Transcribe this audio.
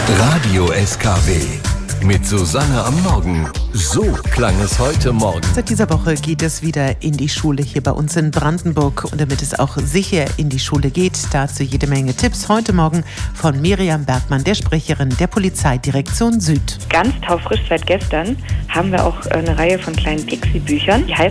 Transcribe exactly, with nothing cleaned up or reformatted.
Radio S K W mit Susanne am Morgen. So klang es heute Morgen. Seit dieser Woche geht es wieder in die Schule hier bei uns in Brandenburg. Und damit es auch sicher in die Schule geht, dazu jede Menge Tipps heute Morgen von Miriam Bergmann, der Sprecherin der Polizeidirektion Süd. Ganz taufrisch seit gestern haben wir auch eine Reihe von kleinen Pixie-Büchern. Die heißen